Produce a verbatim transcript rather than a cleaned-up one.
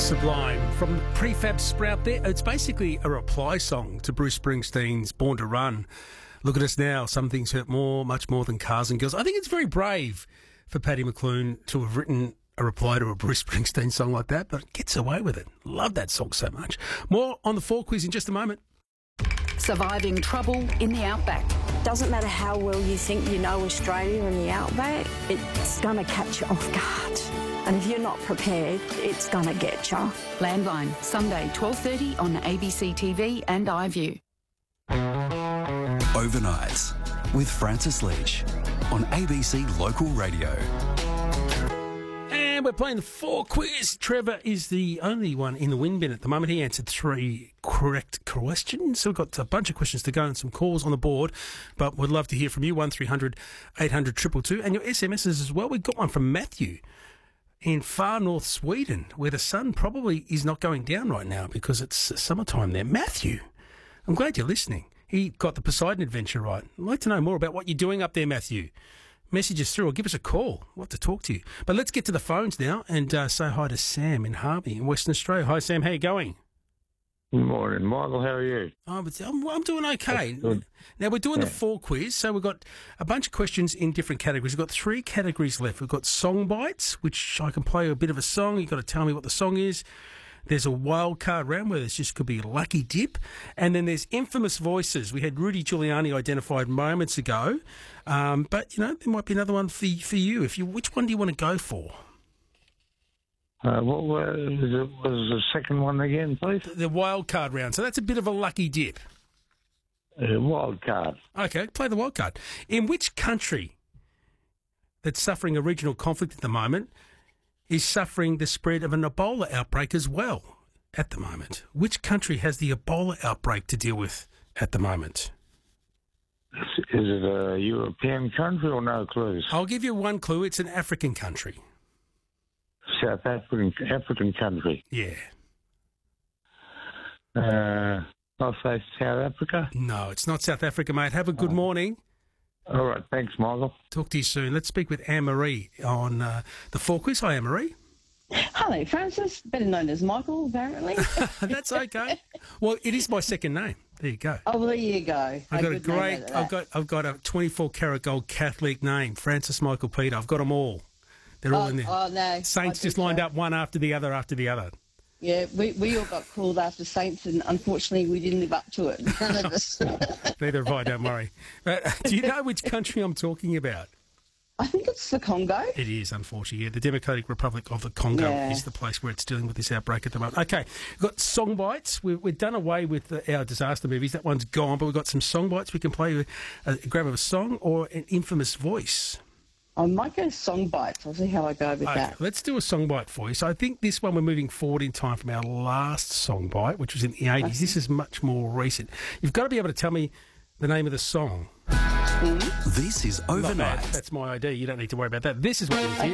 Sublime from Prefab Sprout there. It's basically a reply song to Bruce Springsteen's Born to Run. Look at us now. Some things hurt more, much more than cars and girls. I think it's very brave for Paddy McClune to have written a reply to a Bruce Springsteen song like that, but gets away with it. Love that song so much. More on the Four Quiz in just a moment. Surviving trouble in the outback. Doesn't matter how well you think you know Australia and the outback, it's going to catch you off guard. And if you're not prepared, it's going to get you. Landline, Sunday, twelve thirty on A B C T V and iView. Overnights with Francis Leach on A B C Local Radio. And we're playing the Four Quiz. Trevor is the only one in the win bin at the moment. He answered three correct questions. So we've got a bunch of questions to go and some calls on the board. But we'd love to hear from you, one three hundred eight hundred two two two. And your S M Ses as well. We've got one from Matthew in far north Sweden, where the sun probably is not going down right now because it's summertime there. Matthew, I'm glad you're listening. He got the Poseidon Adventure right. I'd like to know more about what you're doing up there, Matthew. Message us through or give us a call. We'll have to talk to you. But let's get to the phones now and uh, say hi to Sam in Harvey in Western Australia. Hi, Sam. How you going? Good morning, Michael. How are you? Oh, but I'm, I'm doing okay. Good. Now, we're doing Yeah. the Four Quiz, so we've got a bunch of questions in different categories. We've got three categories left. We've got song bites, which I can play a bit of a song. You've got to tell me what the song is. There's a wild card round where this just could be a lucky dip. And then there's infamous voices. We had Rudy Giuliani identified moments ago. Um, but, you know, there might be another one for, for you. If you. Which one do you want to go for? Uh, what was, it, was the second one again, please? The wild card round. So that's a bit of a lucky dip. Uh, wild card. Okay, play the wild card. In which country that's suffering a regional conflict at the moment is suffering the spread of an Ebola outbreak as well at the moment? Which country has the Ebola outbreak to deal with at the moment? Is it a European country or no clues? I'll give you one clue. It's an African country. South African African country. Yeah. Uh, I'll say South Africa. No, it's not South Africa, mate. Have a good morning. All right, thanks, Michael. Talk to you soon. Let's speak with Anne-Marie on uh, the Four Quiz. Hi, Anne-Marie. Hello, Francis, better known as Michael, apparently. That's okay. Well, it is my second name. There you go. Oh, well, there you go. I've got a good great. name out of I've that. got. I've got a twenty-four karat gold Catholic name, Francis Michael Peter. I've got them all. They're all Oh, in there. oh, no. Saints I just did lined that. up one after the other after the other. Yeah, we, we all got called after Saints, and unfortunately, we didn't live up to it. None of us. Neither have I. Don't worry. But, uh, do you know which country I'm talking about? I think it's the Congo. It is, unfortunately. Yeah, the Democratic Republic of the Congo Yeah. is the place where it's dealing with this outbreak at the moment. Okay, we've got song bites. We've, we've done away with the, our disaster movies. That one's gone, but we've got some song bites. We can play with a grab of a song or an infamous voice. I might go song bites. I'll see how I go with Okay, that. let's do a song bite for you. So I think this one we're moving forward in time from our last song bite, which was in the eighties. This is much more recent. You've got to be able to tell me the name of the song. This is Not bad. Overnight. That's my idea. You don't need to worry about that. This is what you hear.